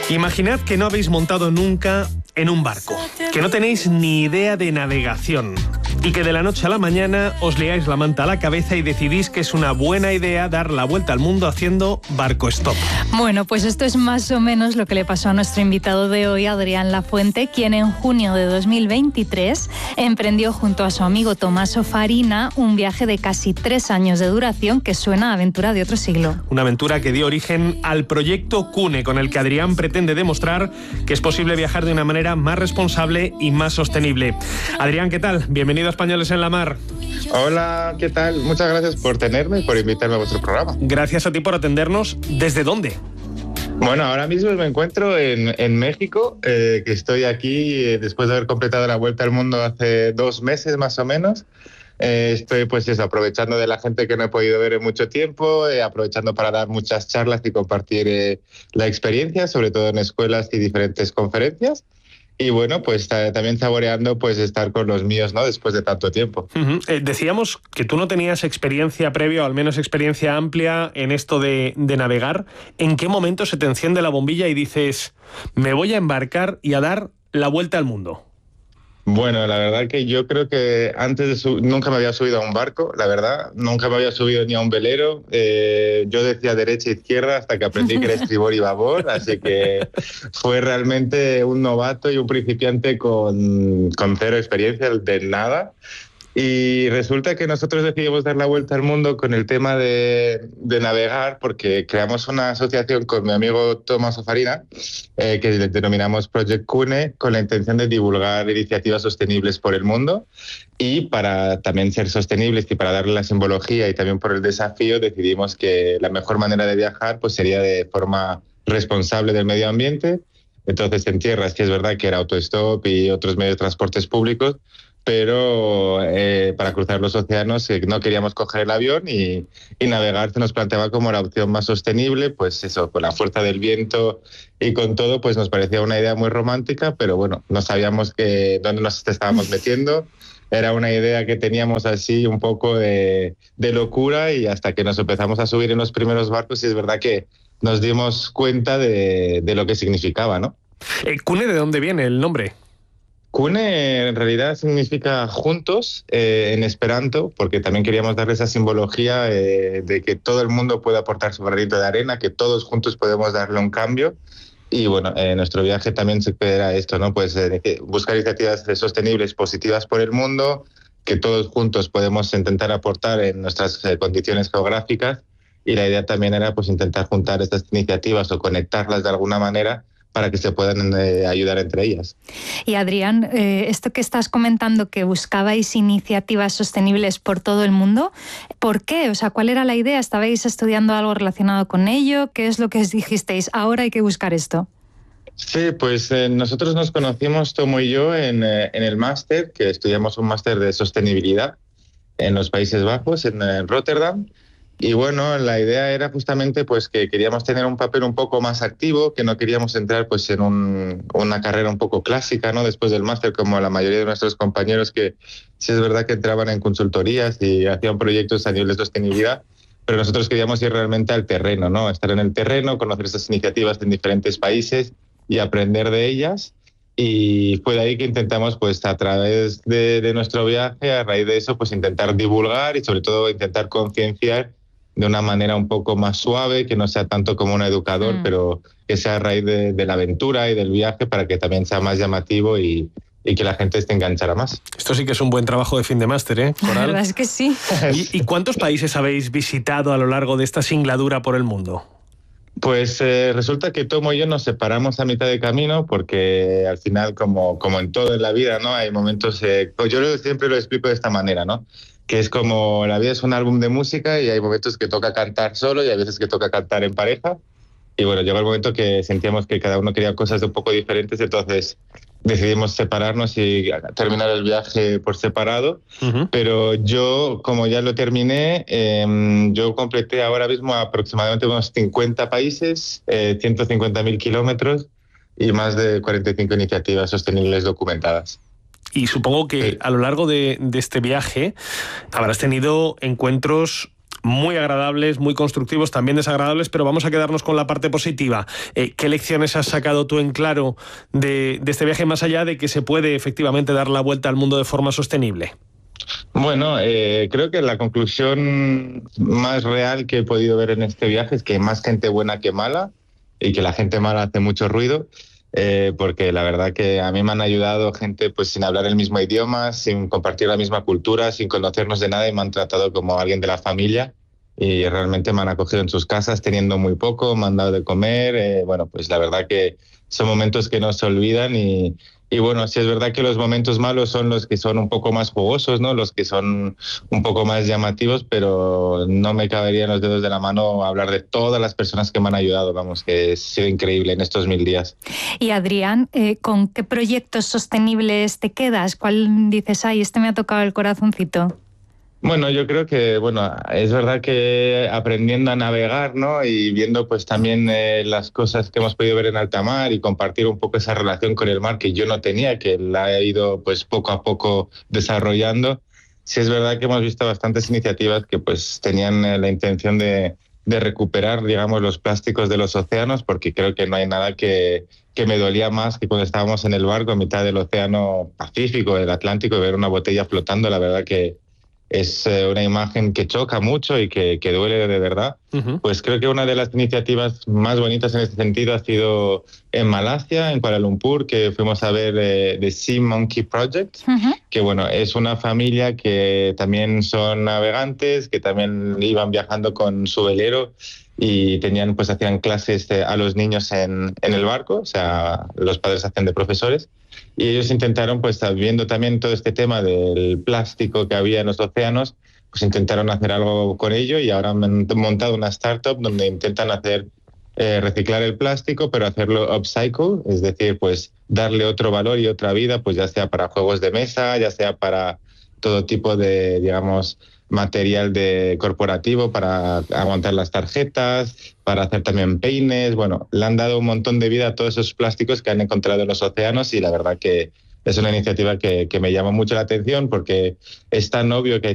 Imaginad que no habéis montado nunca en un barco, que no tenéis ni idea de navegación y que de la noche a la mañana os liáis la manta a la cabeza y decidís que es una buena idea dar la vuelta al mundo haciendo barco stop. Bueno, pues esto es más o menos lo que le pasó a nuestro invitado de hoy, Adrián Lafuente, quien en junio de 2023 emprendió junto a su amigo Tommaso Farina un viaje de casi 3 años de duración que suena a aventura de otro siglo. Una aventura que dio origen al proyecto Cune, con el que Adrián pretende demostrar que es posible viajar de una manera más responsable y más sostenible. Adrián, ¿qué tal? Bienvenido a Españoles en la Mar. Hola, ¿qué tal? Muchas gracias por tenerme y por invitarme a vuestro programa. Gracias a ti por atendernos. ¿Desde dónde? Bueno, ahora mismo me encuentro en México, que estoy aquí después de haber completado la vuelta al mundo hace 2 meses más o menos. Estoy pues eso, aprovechando de la gente que no he podido ver en mucho tiempo, aprovechando para dar muchas charlas y compartir la experiencia, sobre todo en escuelas y diferentes conferencias. Y bueno, pues también saboreando pues estar con los míos, ¿no? Después de tanto tiempo. Decíamos que tú no tenías experiencia previa, o al menos experiencia amplia en esto de navegar. ¿En qué momento se te enciende la bombilla y dices, me voy a embarcar y a dar la vuelta al mundo? Bueno, la verdad que yo creo que antes nunca me había subido a un barco, la verdad. Nunca me había subido ni a un velero. Yo decía derecha e izquierda hasta que aprendí que era estribor y babor. Así que fue realmente un novato y un principiante con 0 experiencia, de nada. Y resulta que nosotros decidimos dar la vuelta al mundo con el tema de navegar, porque creamos una asociación con mi amigo Tommaso Farina, que le denominamos Project Cune, con la intención de divulgar iniciativas sostenibles por el mundo. Y para también ser sostenibles y para darle la simbología y también por el desafío, decidimos que la mejor manera de viajar pues sería de forma responsable del medio ambiente. Entonces, en tierra sí es verdad que era autostop y otros medios de transportes públicos, pero para cruzar los océanos no queríamos coger el avión y navegar se nos planteaba como la opción más sostenible, pues eso, con la fuerza del viento y con todo, pues nos parecía una idea muy romántica, pero bueno, no sabíamos dónde nos estábamos metiendo. Era una idea que teníamos así un poco de locura, y hasta que nos empezamos a subir en los primeros barcos, y es verdad que nos dimos cuenta de lo que significaba, ¿no? ¿Cune de dónde viene el nombre? Cune en realidad significa juntos en esperanto, porque también queríamos darle esa simbología de que todo el mundo puede aportar su granito de arena, que todos juntos podemos darle un cambio. Y bueno, nuestro viaje también se espera esto, ¿no? Pues buscar iniciativas sostenibles, positivas por el mundo, que todos juntos podemos intentar aportar en nuestras condiciones geográficas. Y la idea también era pues intentar juntar estas iniciativas o conectarlas de alguna manera para que se puedan ayudar entre ellas. Y Adrián, esto que estás comentando, que buscabais iniciativas sostenibles por todo el mundo, ¿por qué? O sea, ¿cuál era la idea? ¿Estabais estudiando algo relacionado con ello? ¿Qué es lo que os dijisteis? Ahora hay que buscar esto. Sí, pues nosotros nos conocimos, Tomo y yo, en el máster, que estudiamos un máster de sostenibilidad en los Países Bajos, en Rotterdam. Y bueno, la idea era justamente pues que queríamos tener un papel un poco más activo, que no queríamos entrar pues en una carrera un poco clásica, ¿no? Después del máster, como la mayoría de nuestros compañeros, que sí es verdad que entraban en consultorías y hacían proyectos a nivel de sostenibilidad, pero nosotros queríamos ir realmente al terreno, ¿no? Estar en el terreno, conocer esas iniciativas en diferentes países y aprender de ellas. Y fue de ahí que intentamos, pues a través de nuestro viaje, a raíz de eso, pues intentar divulgar y sobre todo intentar concienciar de una manera un poco más suave, que no sea tanto como un educador, pero que sea a raíz de la aventura y del viaje, para que también sea más llamativo y que la gente se enganchara más. Esto sí que es un buen trabajo de fin de máster, ¿eh, Coral? La verdad es que sí. ¿Y cuántos países habéis visitado a lo largo de esta singladura por el mundo? Pues resulta que Tomo y yo nos separamos a mitad de camino, porque al final, como en todo en la vida, ¿no? Hay momentos, pues yo siempre lo explico de esta manera, ¿no? Que es como la vida es un álbum de música y hay momentos que toca cantar solo y hay veces que toca cantar en pareja. Y bueno, llegó el momento que sentíamos que cada uno quería cosas un poco diferentes, entonces decidimos separarnos y terminar el viaje por separado. Pero yo, como ya lo terminé, yo completé ahora mismo aproximadamente unos 50 países, 150.000 kilómetros y más de 45 iniciativas sostenibles documentadas. Y supongo que a lo largo de este viaje habrás tenido encuentros muy agradables, muy constructivos, también desagradables, pero vamos a quedarnos con la parte positiva. ¿Qué lecciones has sacado tú en claro de este viaje, más allá de que se puede efectivamente dar la vuelta al mundo de forma sostenible? Bueno, creo que la conclusión más real que he podido ver en este viaje es que hay más gente buena que mala y que la gente mala hace mucho ruido, porque la verdad que a mí me han ayudado gente pues sin hablar el mismo idioma, sin compartir la misma cultura, sin conocernos de nada, y me han tratado como alguien de la familia y realmente me han acogido en sus casas teniendo muy poco, me han dado de comer. Bueno, pues la verdad que son momentos que no se olvidan y bueno, sí es verdad que los momentos malos son los que son un poco más jugosos, ¿no? Los que son un poco más llamativos, pero no me cabería en los dedos de la mano hablar de todas las personas que me han ayudado. Vamos, que ha sido increíble en estos 1000 días. Y Adrián, ¿con qué proyectos sostenibles te quedas? ¿Cuál dices, ay, este me ha tocado el corazoncito? Bueno, yo creo que, es verdad que aprendiendo a navegar, ¿no? Y viendo pues también las cosas que hemos podido ver en alta mar y compartir un poco esa relación con el mar que yo no tenía, que la he ido pues poco a poco desarrollando. Sí es verdad que hemos visto bastantes iniciativas que pues tenían la intención de recuperar, digamos, los plásticos de los océanos, porque creo que no hay nada que me dolía más que cuando estábamos en el barco en mitad del océano Pacífico, del Atlántico, y ver una botella flotando. La verdad que es una imagen que choca mucho y que duele de verdad. Uh-huh. Pues creo que una de las iniciativas más bonitas en este sentido ha sido en Malasia, en Kuala Lumpur, que fuimos a ver The Sea Monkey Project, uh-huh. que bueno, es una familia que también son navegantes, que también iban viajando con su velero y hacían clases a los niños en el barco, o sea, los padres hacen de profesores. Y ellos intentaron, pues viendo también todo este tema del plástico que había en los océanos, pues intentaron hacer algo con ello y ahora han montado una startup donde intentan hacer reciclar el plástico, pero hacerlo upcycle, es decir, pues darle otro valor y otra vida, pues ya sea para juegos de mesa, ya sea para todo tipo de, digamos, material corporativo para aguantar las tarjetas, para hacer también peines. Bueno, le han dado un montón de vida a todos esos plásticos que han encontrado en los océanos y la verdad que es una iniciativa que me llama mucho la atención porque es tan obvio que hay